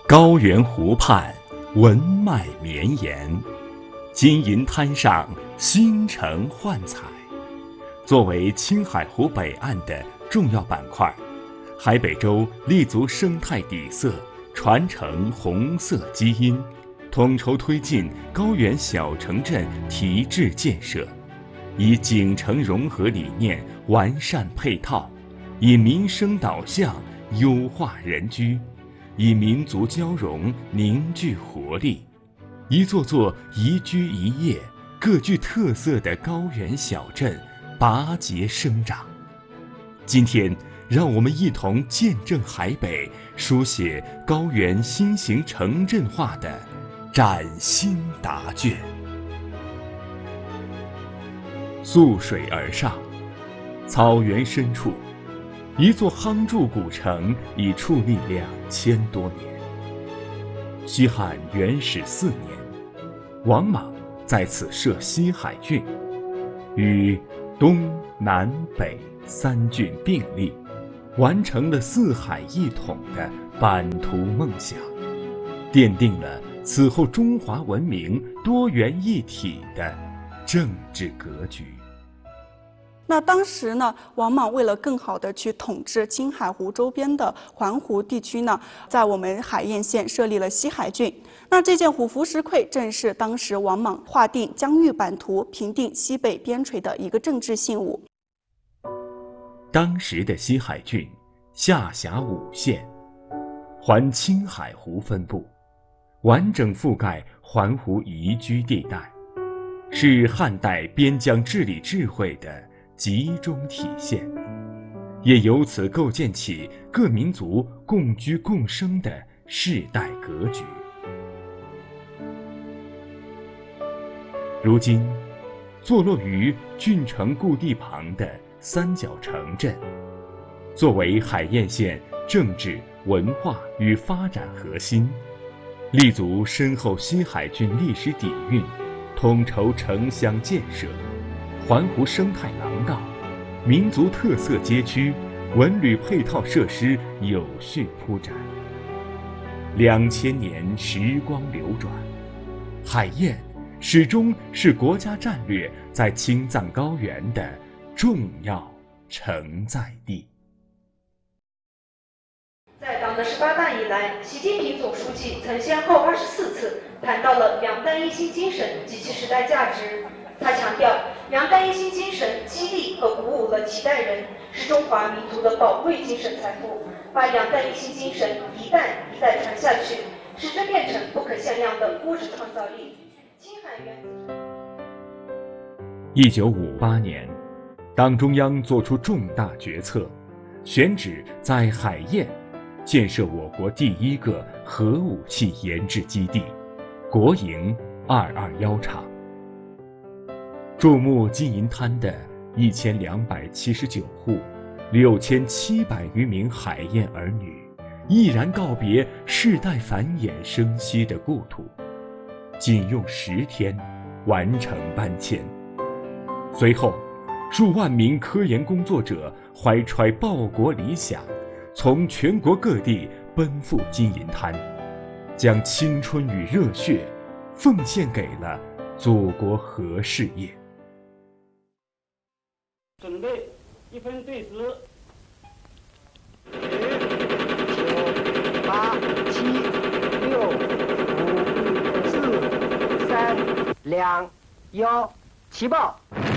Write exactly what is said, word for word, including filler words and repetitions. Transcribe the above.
高原湖畔，文脉绵延，金银滩上星辰幻彩。作为青海湖北岸的重要板块，海北州立足生态底色，传承红色基因，统筹推进高原小城镇提质建设，以景城融合理念完善配套，以民生导向优化人居，以民族交融凝聚活力，一座座宜居宜业、各具特色的高原小镇拔节生长。今天，让我们一同见证海北书写高原新型城镇化的崭新答卷。溯水而上，草原深处，一座夯筑古城已矗立两千多年。西汉元始四年，王莽在此设西海郡，与东南北三郡并立，完成了四海一统的版图梦想，奠定了此后中华文明多元一体的政治格局。 那当时呢，王莽为了更好的去统治青海湖周边的环湖地区呢，在我们海晏县设立了西海郡。那这件虎符石桧正是当时王莽划定疆域版图、平定西北边陲的一个政治信物。 当时的西海郡下辖五县，环青海湖分布，完整覆盖环湖宜居地带，是汉代边疆治理智慧的集中体现，也由此构建起各民族共居共生的世代格局。如今，坐落于郡城故地旁的三角城镇，作为海晏县政治、文化与发展核心，立足深厚西海郡历史底蕴，统筹城乡建设，环湖生态廊道、民族特色街区、文旅配套设施有序铺展。两千年时光流转，海晏始终是国家战略在青藏高原的重要承载地。 在党的十八大以来，习近平总书记曾先后二十四次谈到了两弹一星精神及其时代价值。他强调，两弹一星精神激励和鼓舞了几代人，是中华民族的宝贵精神财富。把两弹一星精神一代一代传下去，使之变成不可限量的物质创造力。青海原一九五八年，党中央作出重大决策，选址在海晏建设我国第一个核武器研制基地——国营二二一厂。注目金银滩的一千两百七十九户、六千七百余名海晏儿女，毅然告别世代繁衍生息的故土，仅用十天完成搬迁。随后，数万名科研工作者怀揣报国理想，从全国各地奔赴金银滩，将青春与热血奉献给了祖国核事业。 准备一分对时，九、八、七、六、五、四、三、两、幺，起爆！